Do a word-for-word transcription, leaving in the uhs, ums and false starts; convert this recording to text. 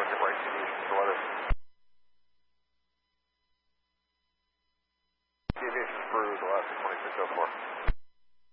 looking for aviation for weather. Aviation for Alaska twenty-six oh four.